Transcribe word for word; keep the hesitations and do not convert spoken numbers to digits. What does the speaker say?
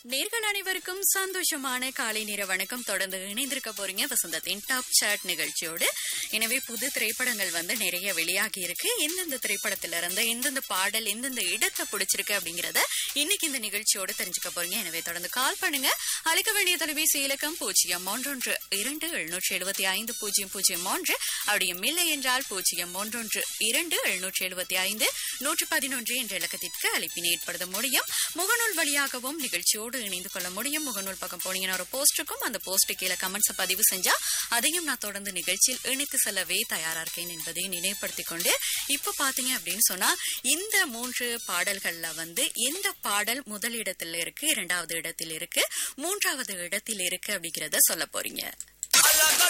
நேர்கள் அனைவருக்கும் சந்தோஷமான காலை நேர வணக்கம். தொடர்ந்து இணைந்திருக்க போறீங்க வசந்தத்தின் டாப் சாட் நிகழ்ச்சியோடு. எனவே புது திரைப்படங்கள் வந்து நிறைய வெளியாகி இருக்கு. எந்தெந்த திரைப்படத்துல இருந்து எந்தெந்த பாடல் எந்தெந்த இடத்தை பிடிச்சிருக்கு அப்படிங்கறத இன்னைக்கு இந்த நிகழ்ச்சியோடு தெரிஞ்சுக்க போறீங்க. எனவே தொடர்ந்து கால் பண்ணுங்க. அழைக்க வேண்டிய தொலைபேசி இலக்கம் பூஜ்ஜியம் மூன்றொன்று இரண்டு எழுநூற்றி எழுபத்தி ஐந்து பூஜ்ஜியம் பூஜ்ஜியம் மூன்று. அப்படியும் இல்லை என்றால் பூஜ்ஜியம் மூன்றொன்று இரண்டு எழுநூற்றி எழுபத்தி ஐந்து நூற்று பதினொன்று என்ற இலக்கத்திற்கு அழைப்பினை ஏற்படுத்த முடியும். முகநூல் வழியாகவும் நிகழ்ச்சியோடு இணைந்து கொள்ள முடியும். முகநூல் பக்கம் போனீங்கன்னா ஒரு போஸ்ட் இருக்கும். அந்த போஸ்ட் கீழே கமெண்ட்ஸ் பதிவு செஞ்சா அதையும் நான் தொடர்ந்து நிகழ்ச்சியில் இணைத்து செல்லவே தயாரா இருக்கேன் என்பதை நினைவுபடுத்திக் கொண்டு இப்ப பாத்தீங்க அப்படின்னு சொன்னா இந்த மூன்று பாடல்கள்ல வந்து எந்த பாடல் முதல் இடத்துல இருக்கு, இரண்டாவது இடத்தில் இருக்கு, மூன்றாவது இடத்தில் இருக்கு அப்படிங்கறத சொல்ல போறீங்க.